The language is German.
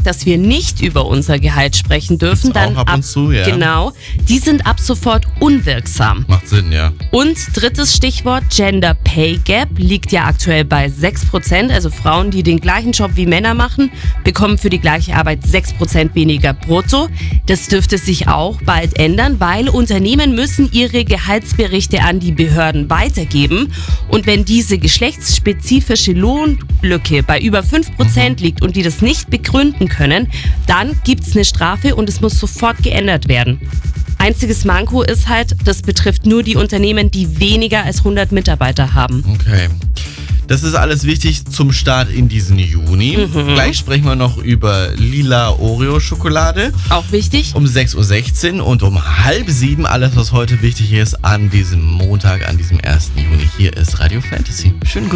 sagt, dass wir nicht über unser Gehalt sprechen dürfen, Gibt's auch ab und zu, ja. Genau, die sind ab sofort unwirksam. Macht Sinn, ja. Und drittes Stichwort, Gender Pay Gap liegt ja aktuell bei 6%. Also Frauen, die den gleichen Job wie Männer machen, bekommen für die gleiche Arbeit 6% weniger brutto. Das dürfte sich auch bald ändern, weil Unternehmen müssen ihre Gehaltsberichte an die Behörden weitergeben. Und wenn diese geschlechtsspezifische Lohnlücke bei über 5% liegt und die das nicht begründen können, dann gibt es eine Strafe und es muss sofort geändert werden. Einziges Manko ist halt, das betrifft nur die Unternehmen, die weniger als 100 Mitarbeiter haben. Okay. Das ist alles wichtig zum Start in diesen Juni. Gleich sprechen wir noch über lila Oreo-Schokolade. Auch wichtig. Um 6.16 Uhr und um 6:30 alles, was heute wichtig ist an diesem Montag, an diesem 1. Juni. Hier ist Radio Fantasy. Schönen guten